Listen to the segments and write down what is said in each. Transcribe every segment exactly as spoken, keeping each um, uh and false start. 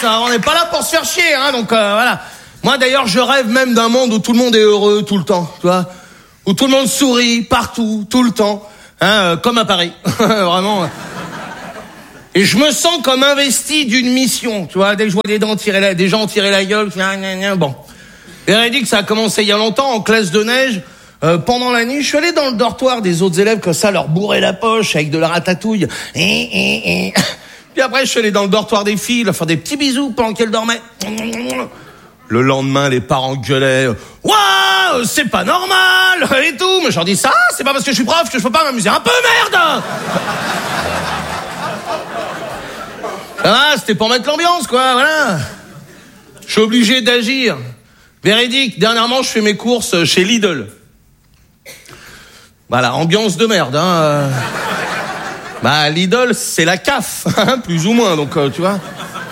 classe, hein. On n'est pas là pour se faire chier, hein, donc euh, voilà. Moi d'ailleurs, je rêve même d'un monde où tout le monde est heureux tout le temps, tu vois, où tout le monde sourit partout, tout le temps, hein, euh, comme à Paris, vraiment. Et je me sens comme investi d'une mission, tu vois, dès que je vois des, dents tirer la, des gens tirer la gueule, bon. Véridique, ça a commencé il y a longtemps, en classe de neige. Euh, pendant la nuit, je suis allé dans le dortoir des autres élèves, comme ça, leur bourrer la poche avec de la ratatouille. Et, et, et. Puis après, je suis allé dans le dortoir des filles, leur faire des petits bisous pendant qu'elles dormaient. Le lendemain, les parents gueulaient. Waouh, c'est pas normal et tout. Mais je leur dis ça, c'est pas parce que je suis prof que je peux pas m'amuser un peu, merde. Ça va, c'était pour mettre l'ambiance, quoi, voilà. Je suis obligé d'agir. Véridique, dernièrement, je fais mes courses chez Lidl. Voilà, ambiance de merde, hein. Bah, Lidl, c'est la C A F, hein, plus ou moins, donc, euh, tu vois.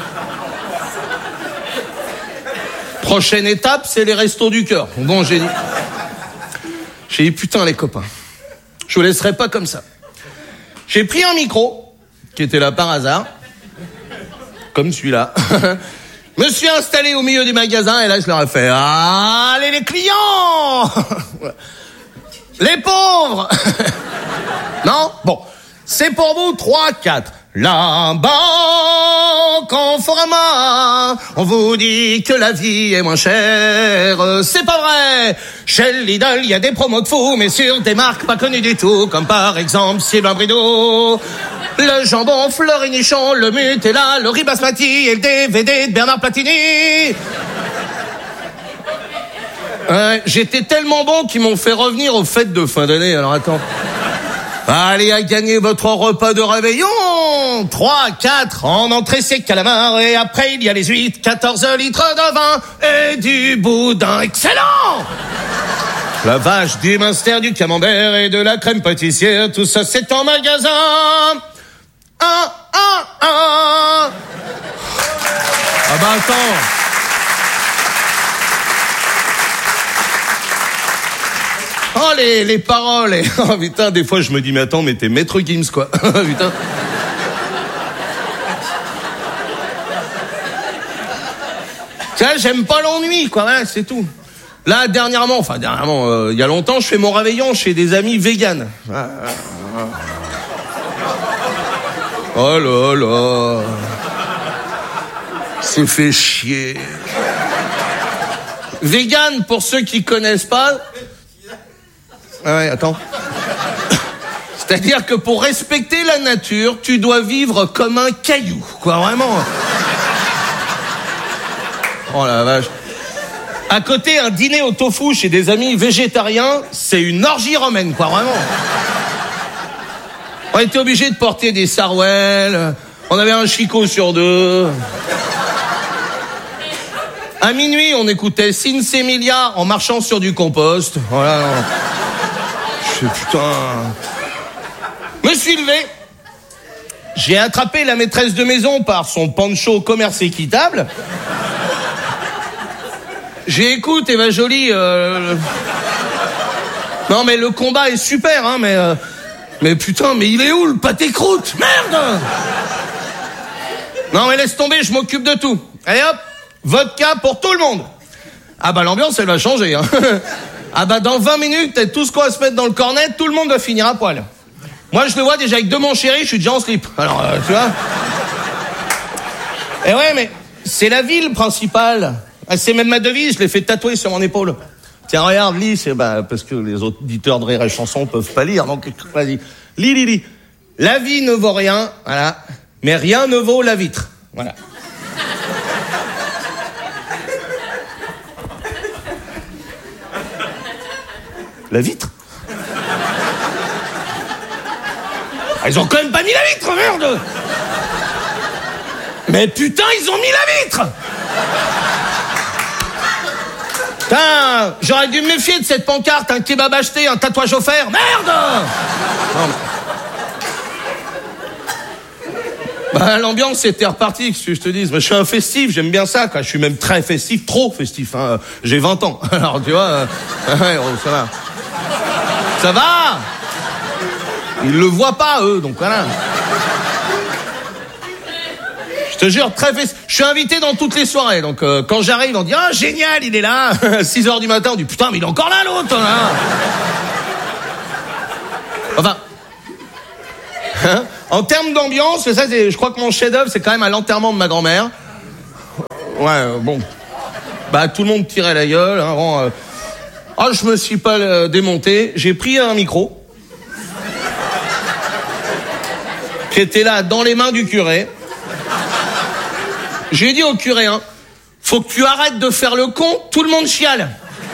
Prochaine étape, c'est les restos du cœur. Bon, j'ai dit... J'ai dit, putain, les copains, je vous laisserai pas comme ça. J'ai pris un micro, qui était là par hasard, comme celui-là. Me suis installé au milieu des magasins, et là, je leur ai fait, allez, les clients. Les pauvres. Non? Bon. C'est pour vous, trois, quatre. La banque en format. On vous dit que la vie est moins chère. C'est pas vrai. Chez Lidl, il y a des promos de fou, mais sur des marques pas connues du tout, comme par exemple Sylvain Brideau. Le jambon Fleury Nichon, le Nutella, le riz basmati et le D V D de Bernard Platini. Euh, j'étais tellement bon qu'ils m'ont fait revenir aux fêtes de fin d'année. Alors attends. Allez à gagner votre repas de réveillon. trois, quatre, en entrée c'est calamar. Et après il y a les huîtres, quatorze litres de vin et du boudin. Excellent. La vache, du minster, du camembert et de la crème pâtissière. Tout ça c'est en magasin. Un, un, un. Ah bah attends. Oh, les, les paroles. Et... Oh, putain, des fois, je me dis, mais attends, mais t'es Maître Gims, quoi. Putain. Tu vois, j'aime pas l'ennui, quoi. Voilà, c'est tout. Là, dernièrement, enfin, dernièrement, euh, il y a longtemps, je fais mon réveillon chez des amis véganes. Oh là là. C'est fait chier. Vegan, pour ceux qui connaissent pas... Ah ouais, attends. C'est-à-dire que pour respecter la nature, tu dois vivre comme un caillou, quoi, vraiment. Oh la vache. À côté, un dîner au tofu chez des amis végétariens, c'est une orgie romaine, quoi, vraiment. On était obligés de porter des sarouels, on avait un chicot sur deux. À minuit, on écoutait Sinsemilia en marchant sur du compost. Voilà. Je fais putain. Me suis levé. J'ai attrapé la maîtresse de maison par son poncho commerce équitable. J'ai écoute, Eva Jolie. Euh... Non mais le combat est super, hein, mais euh... mais putain, mais il est où le pâté croûte? Merde. Non mais laisse tomber, je m'occupe de tout. Allez hop. Vodka pour tout le monde. Ah bah l'ambiance elle va changer, hein. Ah bah dans vingt minutes, tout ce qu'on va se mettre dans le cornet, tout le monde va finir à poil. Moi je le vois déjà avec deux mon chéri, je suis déjà en slip. Alors euh, tu vois. Et ouais mais c'est la ville principale. C'est même ma devise, je l'ai fait tatouer sur mon épaule. Tiens regarde, lis, c'est bah parce que les auditeurs de Rire et Chanson peuvent pas lire, donc vas-y. Lis, lis, lis. La vie ne vaut rien, voilà. Mais rien ne vaut la vitre. Voilà. La vitre? Ah, ils ont quand même pas mis la vitre, merde! Mais putain, ils ont mis la vitre! Putain, j'aurais dû me méfier de cette pancarte, un kebab acheté, un tatouage offert, merde! Non, mais... Bah, l'ambiance était repartie, que je te dise. Je suis un festif, j'aime bien ça, quoi. Je suis même très festif, trop festif, hein. J'ai vingt ans. Alors, tu vois, euh... ouais, oh, ça va. Ça va. Ils le voient pas, eux, donc voilà. Je te jure, très fait. Je suis invité dans toutes les soirées. Donc, euh, quand j'arrive, on dit, ah, génial, il est là. six heures du matin, on dit, putain, mais il est encore là, l'autre, là. Enfin. Hein, en termes d'ambiance, ça, c'est, je crois que mon chef-d'œuvre, c'est quand même à l'enterrement de ma grand-mère. Ouais, euh, bon. Bah, tout le monde tirait la gueule. Hein, bon, euh... Ah, je me suis pas euh, démonté. J'ai pris un micro. Qui était là, dans les mains du curé. J'ai dit au curé, hein, faut que tu arrêtes de faire le con, tout le monde chiale.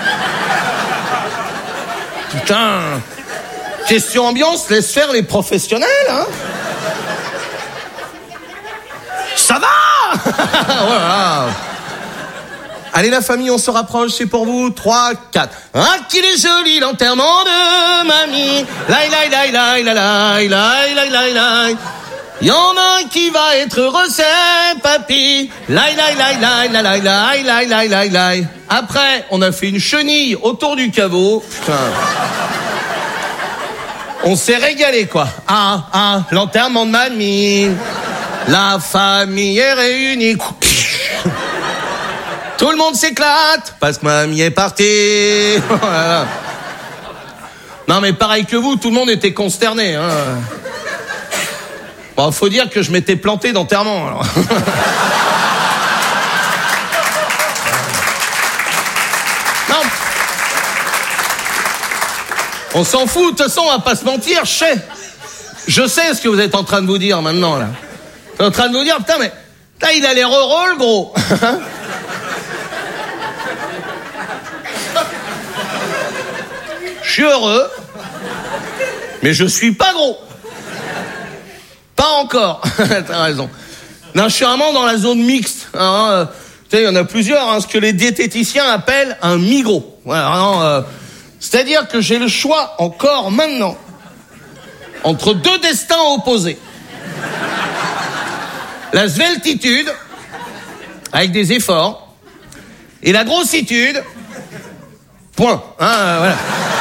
Putain. Question ambiance, laisse faire les professionnels, hein. Ça va. Voilà. Allez la famille, on se rapproche, c'est pour vous. trois, quatre. Ah, qu'il est joli l'enterrement de mamie. Laï, laï, laï, laï, laï, laï, laï, laï, laï. Il y en a un qui va être heureux, c'est papy. Laï, laï, laï, laï, laï, laï, laï, laï, laï, laï. Après, on a fait une chenille autour du caveau. Putain. On s'est régalé, quoi. Ah, ah, l'enterrement de mamie. La famille est réunie. Tout le monde s'éclate parce que mamie est partie. Voilà. Non, mais pareil que vous, tout le monde était consterné. Hein. Bon, faut dire que je m'étais planté d'enterrement. Alors. Non. On s'en fout, de toute façon, on va pas se mentir, je sais. Je sais ce que vous êtes en train de vous dire maintenant, là. Vous êtes en train de vous dire, putain, mais là, il a l'air heureux, le gros. Je suis heureux, mais je suis pas gros. Pas encore. T'as raison. Non, je suis vraiment dans la zone mixte. Hein, euh, tu sais, il y en a plusieurs, hein, ce que les diététiciens appellent un mi-gros. Voilà, vraiment, euh, c'est-à-dire que j'ai le choix encore maintenant entre deux destins opposés. La sveltitude, avec des efforts, et la grossitude, point. Hein, euh, voilà.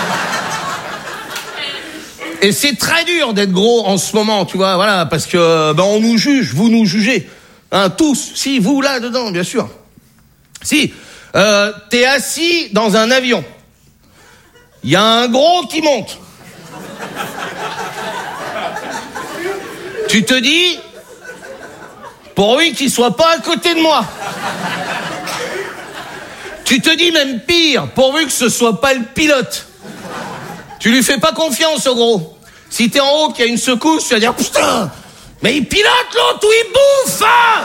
Et c'est très dur d'être gros en ce moment, tu vois, voilà, parce que ben on nous juge, vous nous jugez, hein, tous. Si vous là dedans, bien sûr. Si euh, t'es assis dans un avion, il y a un gros qui monte. Tu te dis, pourvu qu'il soit pas à côté de moi. Tu te dis même pire, pourvu que ce soit pas le pilote. Tu lui fais pas confiance au gros. Si t'es en haut, qu'il y a une secousse, tu vas dire putain, mais il pilote l'autre ou il bouffe, hein.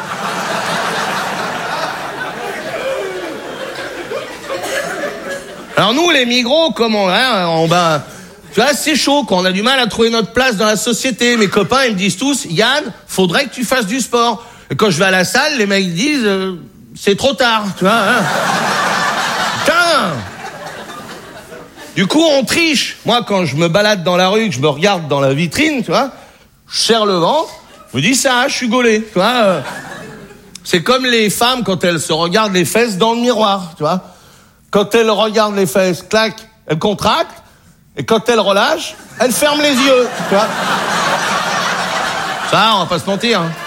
Alors nous, les migros, comment, hein, on va, tu vois, c'est chaud, quoi. On a du mal à trouver notre place dans la société. Mes copains, ils me disent tous, Yann, faudrait que tu fasses du sport. Et quand je vais à la salle, les mecs disent, euh, c'est trop tard, tu vois. Hein. Putain. Du coup, on triche. Moi, quand je me balade dans la rue, que je me regarde dans la vitrine, tu vois, je serre le ventre, je me dis ça, je suis gaulé, tu vois. Euh, c'est comme les femmes quand elles se regardent les fesses dans le miroir, tu vois. Quand elles regardent les fesses, clac, elles contractent, et quand elles relâchent, elles ferment les yeux, tu vois. Ça, on va pas se mentir. Hein.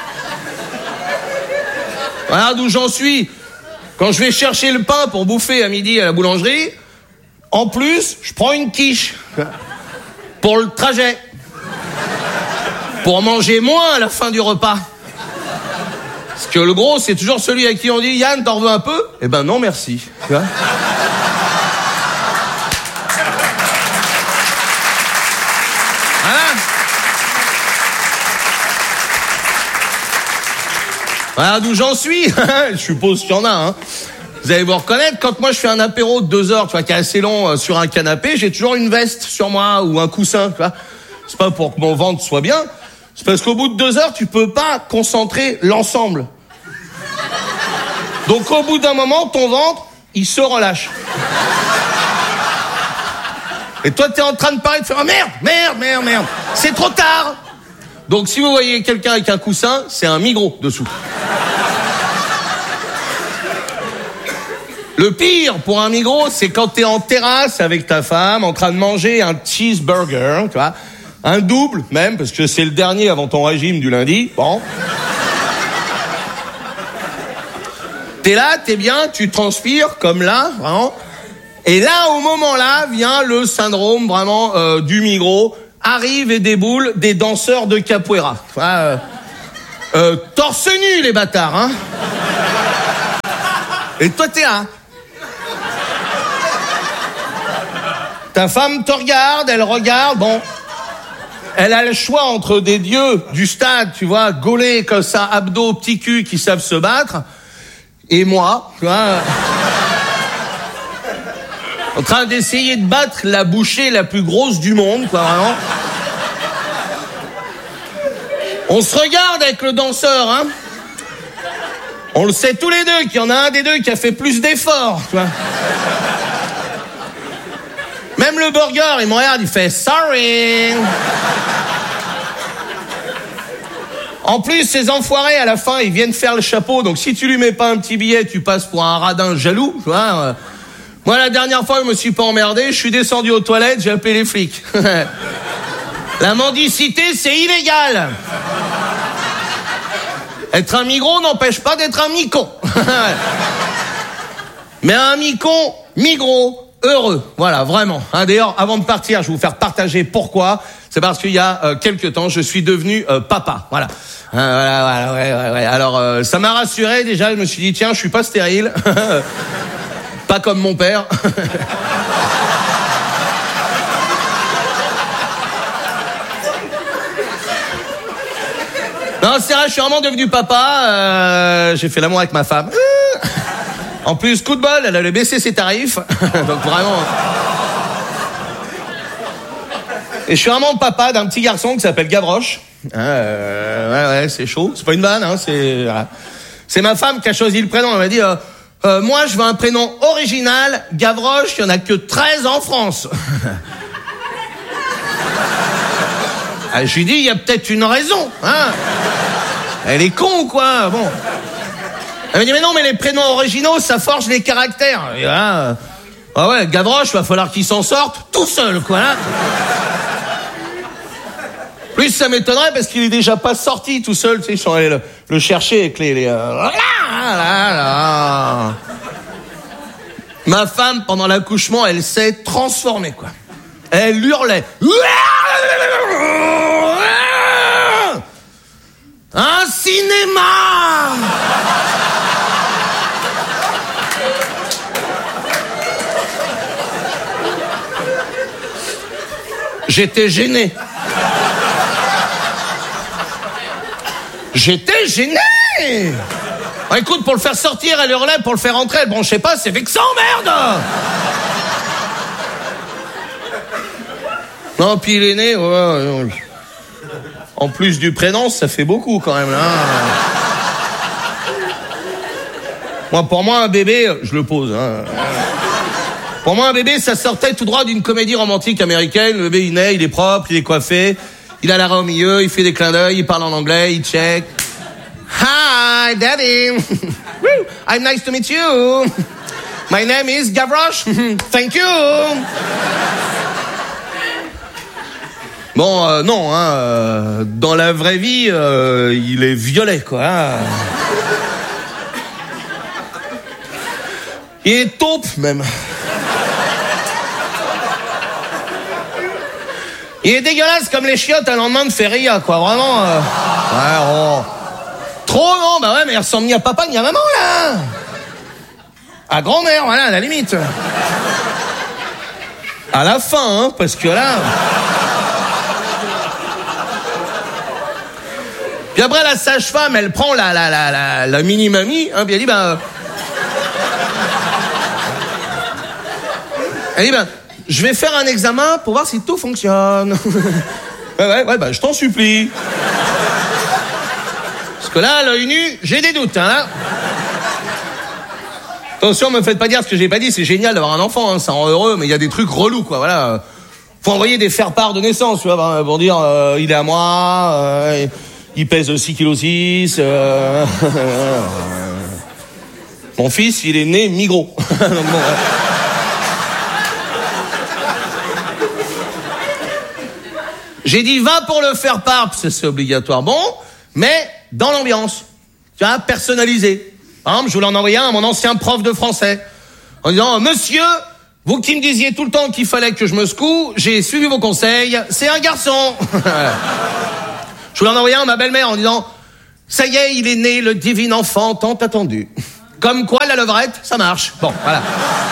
Voilà d'où j'en suis. Quand je vais chercher le pain pour bouffer à midi à la boulangerie, en plus, je prends une quiche pour le trajet. Pour manger moins à la fin du repas. Parce que le gros, c'est toujours celui à qui on dit « Yann, t'en veux un peu ?» Eh ben non, merci. Tu vois ? Voilà. Voilà d'où j'en suis. Je suppose qu'il y en a, hein. Vous allez vous reconnaître, quand moi je fais un apéro de deux heures, tu vois, qui est assez long euh, sur un canapé, j'ai toujours une veste sur moi ou un coussin, tu vois. C'est pas pour que mon ventre soit bien, c'est parce qu'au bout de deux heures, tu peux pas concentrer l'ensemble. Donc au bout d'un moment, ton ventre, il se relâche. Et toi, t'es en train de parler, de faire oh, merde, merde, merde, merde. C'est trop tard. Donc si vous voyez quelqu'un avec un coussin, c'est un migros dessous. Le pire pour un migros, c'est quand t'es en terrasse avec ta femme, en train de manger un cheeseburger, tu vois, un double même, parce que c'est le dernier avant ton régime du lundi, bon. T'es là, t'es bien, tu transpires, comme là, vraiment. Et là, au moment là, vient le syndrome, vraiment, euh, du Migros. Arrive et déboule des danseurs de capoeira. Enfin, euh, euh, torse nu, les bâtards, hein. Et toi, t'es là. Ta femme te regarde, elle regarde, bon. Elle a le choix entre des dieux du stade, tu vois, gaulés comme ça, abdos, petits culs qui savent se battre, et moi, tu vois, en train d'essayer de battre la bouchée la plus grosse du monde, quoi, vraiment. On se regarde avec le danseur, hein. On le sait tous les deux qu'il y en a un des deux qui a fait plus d'efforts, tu vois. Même le burger, il me regarde, il fait « sorry ». En plus, ces enfoirés, à la fin, ils viennent faire le chapeau. Donc, si tu lui mets pas un petit billet, tu passes pour un radin jaloux, tu vois. Moi, la dernière fois, je me suis pas emmerdé. Je suis descendu aux toilettes, j'ai appelé les flics. La mendicité, c'est illégal. Être un migros n'empêche pas d'être un micon. Mais un micon, migros, heureux. Voilà, vraiment. Hein, d'ailleurs, avant de partir, je vais vous faire partager pourquoi. C'est parce qu'il y a euh, quelques temps, je suis devenu euh, papa. Voilà. Euh, voilà, voilà, ouais, ouais, ouais. Alors, euh, ça m'a rassuré. Déjà, je me suis dit, tiens, je suis pas stérile. Pas comme mon père. Non, c'est vrai, je suis vraiment devenu papa. Euh, j'ai fait l'amour avec ma femme. En plus, coup de bol, elle allait baisser ses tarifs. Donc vraiment... Et je suis vraiment papa d'un petit garçon qui s'appelle Gavroche. Euh, ouais, ouais, c'est chaud. C'est pas une vanne, hein. C'est, voilà. C'est ma femme qui a choisi le prénom. Elle m'a dit, euh, euh, moi, je veux un prénom original. Gavroche, il y en a que treize en France. Ah, je lui dis, il y a peut-être une raison, hein. Elle est con ou quoi? Bon. Elle m'a dit, mais non, mais les prénoms originaux, ça forge les caractères. Et là, ah ouais, Gavroche, va falloir qu'il s'en sorte tout seul, quoi. Là. Plus, ça m'étonnerait parce qu'il est déjà pas sorti tout seul, tu sais, ils sont allés le, le chercher avec les... les euh... là, là, là. Ma femme, pendant l'accouchement, elle s'est transformée, quoi. Elle hurlait. Un cinéma! J'étais gêné. J'étais gêné. Oh, écoute, pour le faire sortir, elle hurlait, pour le faire entrer, bon, je sais pas, c'est vexant, merde. Non, puis il est né, ouais, ouais. En plus du prénom, ça fait beaucoup quand même, là. Moi, pour moi, un bébé, je le pose, hein. Pour moi, un bébé, ça sortait tout droit d'une comédie romantique américaine. Le bébé, il naît, il est propre, il est coiffé, il a l'arrêt au milieu, il fait des clins d'œil, il parle en anglais, il check. Hi, daddy. I'm nice to meet you. My name is Gavroche. Thank you. Bon, euh, non, hein, euh, dans la vraie vie, euh, il est violet, quoi. Hein. Il est taupe, même. Il est dégueulasse comme les chiottes à lendemain de feria, quoi, vraiment. Euh... Ouais, oh. Trop, non, bah ouais, mais il ressemble ni à papa ni à maman, là. À grand-mère, voilà, à la limite. À la fin, hein, parce que là... Puis après, la sage-femme, elle prend la, la, la, la, la mini-mamie, hein, puis elle dit, ben... Elle dit, ben, je vais faire un examen pour voir si tout fonctionne. ouais, ouais, ouais, bah, je t'en supplie. Parce que là, à l'œil nu, j'ai des doutes, hein, là. Attention, me faites pas dire ce que j'ai pas dit, c'est génial d'avoir un enfant, hein, ça rend heureux, mais il y a des trucs relous, quoi, voilà. Faut envoyer des faire-part de naissance, tu vois, pour dire, euh, il est à moi, euh, il pèse six virgule six kilos. Euh... Mon fils, il est né Migros. Donc, bon, ouais. J'ai dit, va pour le faire-part, parce que c'est obligatoire. Bon, mais dans l'ambiance. Tu vois, personnalisé. Par exemple, je voulais en envoyer un à mon ancien prof de français. En disant, monsieur, vous qui me disiez tout le temps qu'il fallait que je me secoue, j'ai suivi vos conseils, c'est un garçon. Je voulais en envoyer un à ma belle-mère en disant, ça y est, il est né le divin enfant tant attendu. Comme quoi, la levrette, ça marche. Bon, voilà.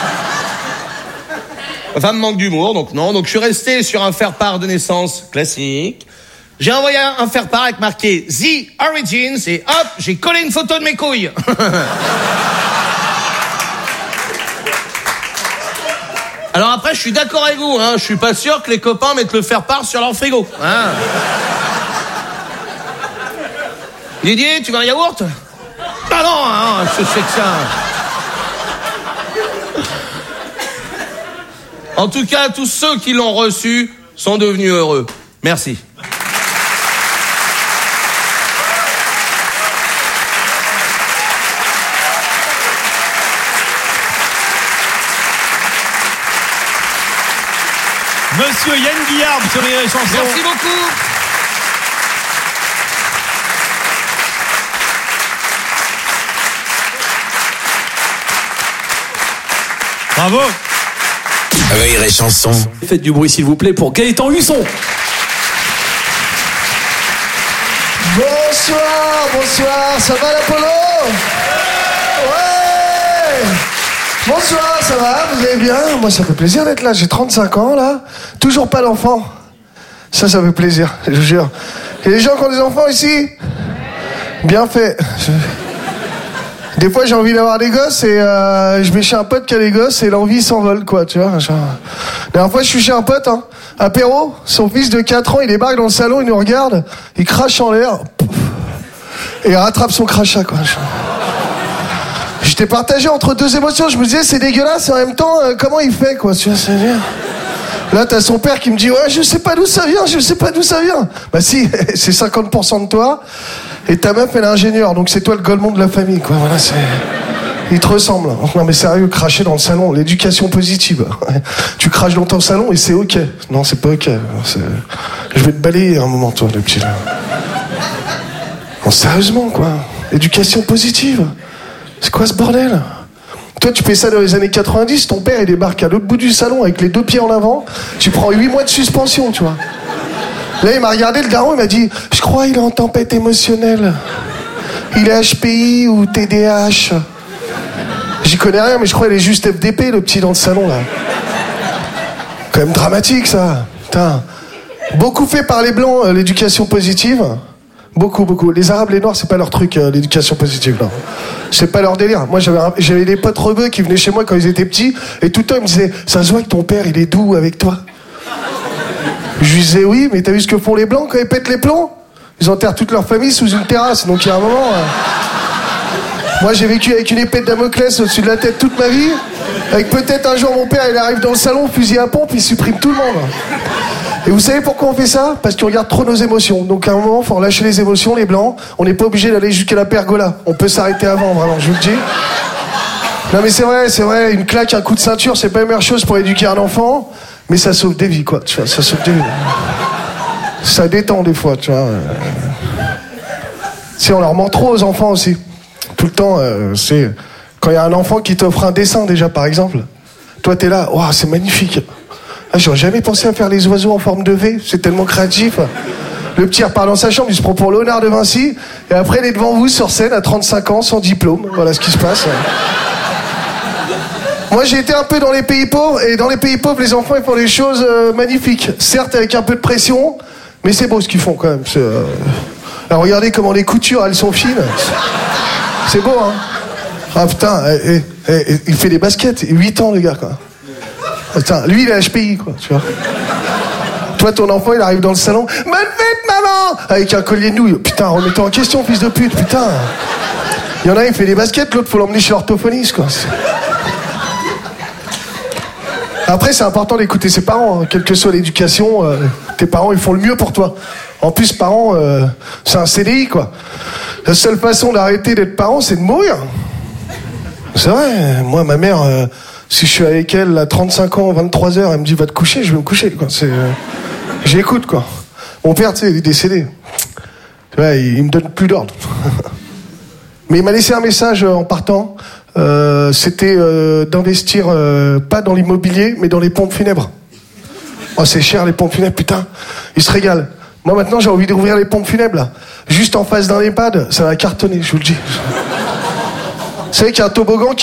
Ma femme manque d'humour, donc non. Donc je suis resté sur un faire-part de naissance classique. J'ai envoyé un faire-part avec marqué The Origins et hop, j'ai collé une photo de mes couilles. Alors après, je suis d'accord avec vous, hein. Je suis pas sûr que les copains mettent le faire-part sur leur frigo. Hein. Didier, tu veux un yaourt? Ah non, hein, je sais que ça... En tout cas, tous ceux qui l'ont reçu sont devenus heureux. Merci. Monsieur Yann Guillard sur les chansons. Merci beaucoup. Bravo. Rire et chanson. Faites du bruit s'il vous plaît pour Gaëtan Husson. Bonsoir, bonsoir, ça va l'Apollo? Ouais. Bonsoir, ça va, vous allez bien? Moi ça fait plaisir d'être là, j'ai trente-cinq ans là, toujours pas d'enfant. Ça, ça fait plaisir, je vous jure. Il y a des gens qui ont des enfants ici? Bien fait. Je... Des fois j'ai envie d'avoir des gosses et euh, je vais chez un pote qui a des gosses et l'envie s'envole quoi, tu vois. Genre... La dernière fois je suis chez un pote, hein, apéro, son fils de quatre ans il débarque dans le salon, il nous regarde, il crache en l'air, pouf, et il rattrape son crachat quoi. J'étais partagé entre deux émotions, je me disais c'est dégueulasse et en même temps euh, comment il fait quoi, tu vois, c'est bien. Là t'as son père qui me dit ouais je sais pas d'où ça vient, je sais pas d'où ça vient. Bah si, c'est cinquante pour cent de toi. Et ta meuf, elle est ingénieure, donc c'est toi le golemon de la famille, quoi. Voilà, c'est... Il te ressemble. Non, mais sérieux, cracher dans le salon, l'éducation positive. Tu craches dans ton salon et c'est ok. Non, c'est pas ok. C'est... Je vais te balayer un moment, toi, le petit là. Non, sérieusement, quoi. Éducation positive. C'est quoi ce bordel? Toi, tu fais ça dans les années quatre-vingt-dix, ton père, il débarque à l'autre bout du salon avec les deux pieds en avant. Tu prends huit mois de suspension, tu vois. Là, il m'a regardé, le daron, il m'a dit « Je crois qu'il est en tempête émotionnelle. Il est H P I ou T D A H. » J'y connais rien, mais je crois qu'il est juste F D P, le petit dans le salon, là. Quand même dramatique, ça. Putain. Beaucoup fait par les Blancs, euh, l'éducation positive. Beaucoup, beaucoup. Les Arabes, les Noirs, c'est pas leur truc, euh, l'éducation positive, là. C'est pas leur délire. Moi, j'avais, j'avais des potes rebeux qui venaient chez moi quand ils étaient petits, et tout le temps, ils me disaient « Ça se voit que ton père, il est doux avec toi. » Je lui disais oui, mais t'as vu ce que font les Blancs quand ils pètent les plombs? Ils enterrent toute leur famille sous une terrasse, donc il y a un moment... Euh... Moi j'ai vécu avec une épée de Damoclès au-dessus de la tête toute ma vie, avec peut-être un jour mon père il arrive dans le salon, fusil à pompe, il supprime tout le monde. Et vous savez pourquoi on fait ça? Parce qu'on regarde trop nos émotions, donc à un moment faut relâcher les émotions, les Blancs, on n'est pas obligé d'aller jusqu'à la pergola, on peut s'arrêter avant, vraiment, je vous le dis. Non mais c'est vrai, c'est vrai, une claque, un coup de ceinture, c'est pas la meilleure chose pour éduquer un enfant. Mais ça sauve des vies, quoi, tu vois, ça sauve des vies. Ça détend des fois, tu vois. Si on leur ment trop aux enfants aussi. Tout le temps, euh, c'est... Quand il y a un enfant qui t'offre un dessin, déjà, par exemple, toi, t'es là, waouh, c'est magnifique. Ah, j'aurais jamais pensé à faire les oiseaux en forme de V, c'est tellement créatif. Le petit repart dans sa chambre, il se prend pour Léonard de Vinci, et après, il est devant vous sur scène à trente-cinq ans, sans diplôme. Voilà ce qui se passe. Moi, j'ai été un peu dans les pays pauvres, et dans les pays pauvres, les enfants, ils font des choses euh, magnifiques. Certes, avec un peu de pression, mais c'est beau ce qu'ils font, quand même. C'est, euh... Alors, regardez comment les coutures, elles sont fines. C'est beau, hein. Ah, putain, et, et, et, il fait des baskets. huit ans, le gars, quoi. Putain, lui, il est H P I, quoi, tu vois. Toi, ton enfant, il arrive dans le salon. « Bonne fête, maman !» Avec un collier de nouilles. Putain, remets-toi en question, fils de pute, putain. Il y en a, il fait des baskets, l'autre, faut l'emmener chez l'orthophoniste, quoi. Après, c'est important d'écouter ses parents, hein. Quelle que soit l'éducation, euh, tes parents, ils font le mieux pour toi. En plus, parents, euh, c'est un C D I, quoi. La seule façon d'arrêter d'être parent, c'est de mourir. C'est vrai. Moi, ma mère, euh, si je suis avec elle à trente-cinq ans, vingt-trois heures, elle me dit va te coucher, je vais me coucher, quoi. C'est, euh, j'écoute, quoi. Mon père, tu sais, il est décédé. Tu vois, il, il me donne plus d'ordre. Mais il m'a laissé un message en partant. Euh, c'était euh, d'investir euh, pas dans l'immobilier, mais dans les pompes funèbres. Oh, c'est cher les pompes funèbres, putain. Il se régale. Moi maintenant j'ai envie d'ouvrir les pompes funèbres là. Juste en face d'un EHPAD, ça va cartonner, je vous le dis. Vous savez qu'il y a un toboggan qui